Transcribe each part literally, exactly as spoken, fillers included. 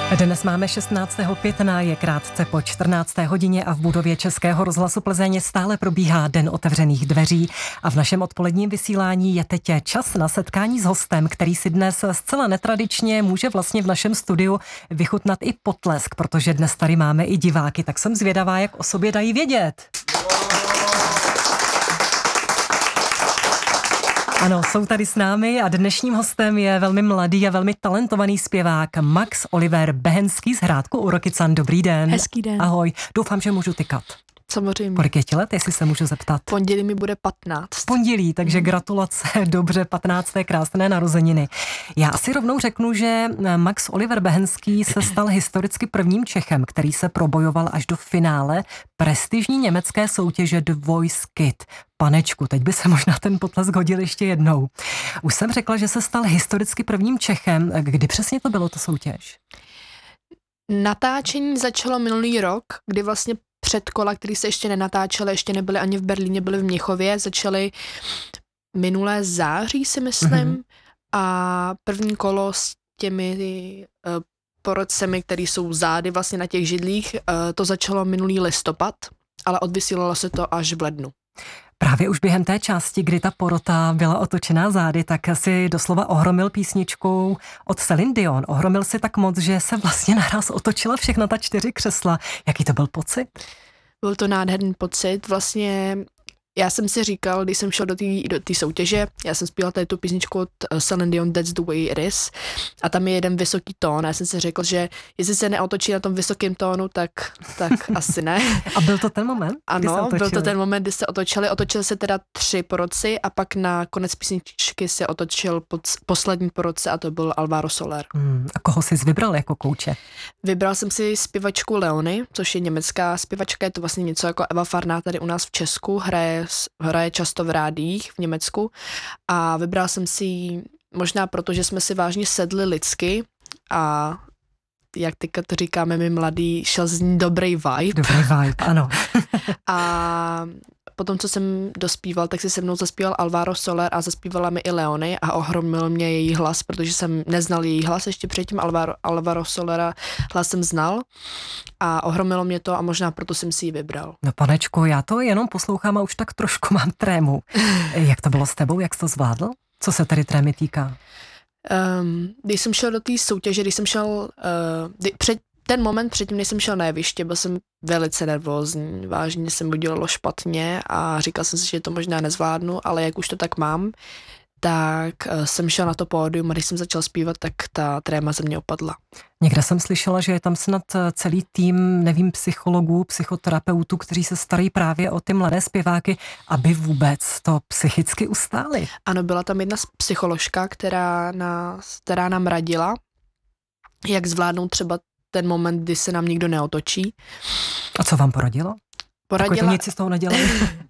Dnes máme šestnáctého května, je krátce po čtrnácté hodině a v budově Českého rozhlasu Plzeň stále probíhá Den otevřených dveří a v našem odpoledním vysílání je teď čas na setkání s hostem, který si dnes zcela netradičně může vlastně v našem studiu vychutnat i potlesk, protože dnes tady máme i diváky, tak jsem zvědavá, jak o sobě dají vědět. Ano, jsou tady s námi a dnešním hostem je velmi mladý a velmi talentovaný zpěvák Max Oliver Behenský z Hrádku u Rokycan. Dobrý den. Hezký den. Ahoj, doufám, že můžu tykat. Samozřejmě. Kolik je ti let, jestli se můžu zeptat? Pondělí mi bude patnáct. Pondělí, takže mm. gratulace, dobře, patnácté krásné narozeniny. Já asi rovnou řeknu, že Max Oliver Behenský se stal historicky prvním Čechem, který se probojoval až do finále prestižní německé soutěže The Voice Kids. Panečku, teď by se možná ten potlesk hodil ještě jednou. Už jsem řekla, že se stal historicky prvním Čechem. Kdy přesně to bylo, to soutěž? Natáčení začalo minulý rok, kdy vlastně předkola, který se ještě nenatáčely, ještě nebyly ani v Berlíně, byly v Mnichově, začaly minulé září, si myslím, mm-hmm. a první kolo s těmi uh, porodcemi, které jsou zády vlastně na těch židlích, uh, to začalo minulý listopad, ale odvysílalo se to až v lednu. Právě už během té části, kdy ta porota byla otočená zády, tak si doslova ohromil písničkou od Céline Dion. Ohromil si tak moc, že se vlastně naraz otočila všechna ta čtyři křesla. Jaký to byl pocit? Byl to nádherný pocit. Vlastně já jsem si říkal, když jsem šel do té do té soutěže, já jsem zpíval tady tu písničku od Céline Dion That's the way it is a tam je jeden vysoký tón a já jsem si řekl, že jestli se neotočí na tom vysokém tónu, tak, tak asi ne. A byl to ten moment? Ano, byl to ten moment, kdy se otočili. Otočili se teda tři porodci a pak na konec písničky se otočil pod poslední porodce a to byl Alvaro Soler. Hmm, a koho jsi vybral jako kouče? Vybral jsem si zpěvačku Leony, což je německá zpěvačka, je to vlastně něco jako Eva Farná tady u nás v Česku, hraje hraje často v rádiích v Německu a vybral jsem si ji možná proto, že jsme si vážně sedli lidsky a jak teďka to říkáme my mladí, šel z ní dobrý vibe. Dobrý vibe, ano. A potom, co jsem dospíval, tak si se mnou zaspíval Alvaro Soler a zaspívala mi i Leony a ohromil mě její hlas, protože jsem neznal její hlas ještě předtím, Alvaro, Alvaro Solera hlas jsem znal a ohromilo mě to a možná proto jsem si ji vybral. No panečku, já to jenom poslouchám a už tak trošku mám trému. Jak to bylo s tebou, jak jsi to zvládl? Co se tady trémy týká? Um, když jsem šel do té soutěže, když jsem šel uh, kdy, před ten moment předtím, než jsem šel na jeviště, byl jsem velice nervózní, vážně se mi udělalo špatně a říkal jsem si, že to možná nezvládnu, ale jak už to tak mám, tak jsem šel na to pódium a když jsem začal zpívat, tak ta tréma ze mě opadla. Někde jsem slyšela, že je tam snad celý tým, nevím, psychologů, psychoterapeutů, kteří se starají právě o ty mladé zpěváky, aby vůbec to psychicky ustáli. Ano, byla tam jedna psycholožka, která, nás, která nám radila, jak zvládnout třeba ten moment, kdy se nám nikdo neotočí. A co vám poradilo? Poradila... Takový to nic si z toho nedělali?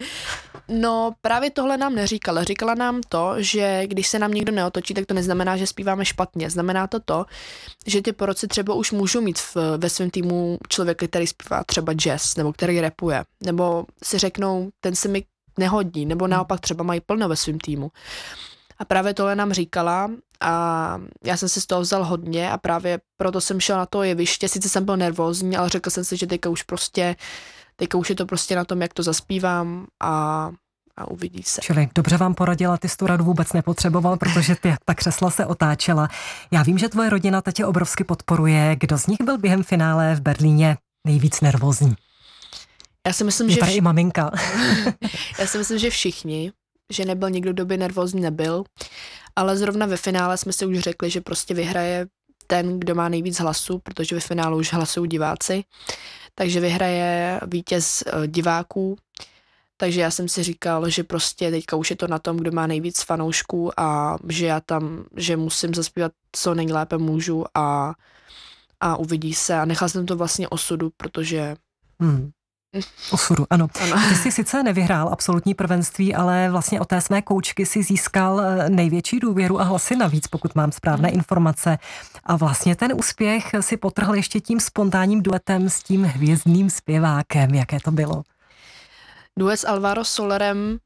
No právě tohle nám neříkala. Říkala nám to, že když se nám nikdo neotočí, tak to neznamená, že zpíváme špatně. Znamená to to, že ty porodci třeba už můžou mít v, ve svém týmu člověka, který zpívá třeba jazz, nebo který rapuje, nebo si řeknou, ten se mi nehodí, nebo naopak třeba mají plno ve svém týmu. A právě tohle nám říkala a já jsem si z toho vzal hodně a právě proto jsem šel na to jeviště. Sice jsem byl nervózní, ale řekl jsem si, že teďka už prostě, teďka už je to prostě na tom, jak to zaspívám a, a uvidí se. Čili dobře vám poradila, ty jsi tu radu vůbec nepotřeboval, protože ty, ta křesla se otáčela. Já vím, že tvoje rodina tě obrovsky podporuje. Kdo z nich byl během finále v Berlíně nejvíc nervózní? Já si myslím, je že tady vš... i maminka. Já si myslím, že všichni, že nebyl nikdo, kdo by nervózní nebyl, ale zrovna ve finále jsme si už řekli, že prostě vyhraje ten, kdo má nejvíc hlasů, protože ve finále už hlasují diváci, takže vyhraje vítěz diváků, takže já jsem si říkal, že prostě teďka už je to na tom, kdo má nejvíc fanoušků a že já tam, že musím zaspívat co nejlépe můžu a, a uvidí se a nechal jsem to vlastně osudu, protože hmm. Osudu, ano. ano. Ty jsi sice nevyhrál absolutní prvenství, ale vlastně od té své koučky si získal největší důvěru a hlasy navíc, pokud mám správné mm. informace. A vlastně ten úspěch si potrhl ještě tím spontánním duetem s tím hvězdným zpěvákem. Jaké to bylo? Duet s Alvaro Solerem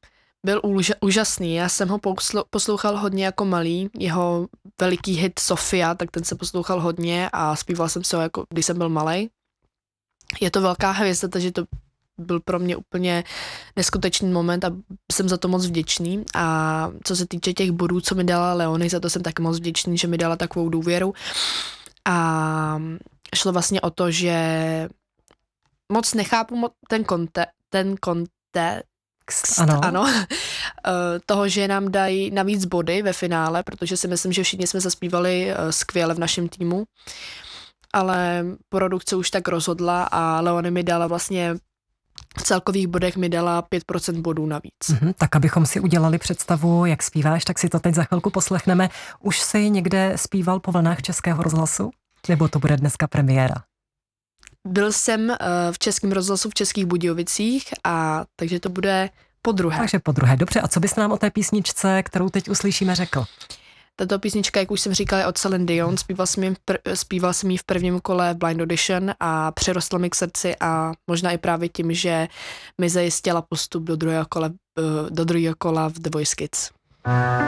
byl úž, úžasný. Já jsem ho poslu, poslouchal hodně jako malý. Jeho veliký hit Sofia, tak ten se poslouchal hodně a zpíval jsem se ho, jako, když jsem byl malej. Je to velká hvězda, takže to byl pro mě úplně neskutečný moment a jsem za to moc vděčný. A co se týče těch bodů, co mi dala Leonie, za to jsem taky moc vděčný, že mi dala takovou důvěru. A šlo vlastně o to, že moc nechápu ten konte, ten kontext, ano. ano, toho, že nám dají navíc body ve finále, protože si myslím, že všichni jsme zaspívali skvěle v našem týmu, ale produkce už tak rozhodla a Leonie mi dala vlastně v celkových bodech mi dala pět procent bodů navíc. Mm-hmm, tak abychom si udělali představu, jak zpíváš, tak si to teď za chvilku poslechneme. Už jsi někde zpíval po vlnách Českého rozhlasu? Nebo to bude dneska premiéra? Byl jsem uh, v Českém rozhlasu v Českých Budějovicích, a takže to bude po druhé. Takže po druhé, dobře. A co bys nám o té písničce, kterou teď uslyšíme, řekl? Tato písnička, jak už jsem říkala, je od Celine Dion. Zpíval jsem, ji pr- zpíval jsem ji v prvním kole v Blind Audition a přirostla mi k srdci a možná i právě tím, že mi zajistila postup do druhého kola, uh, do druhého kola v The Voice Kids.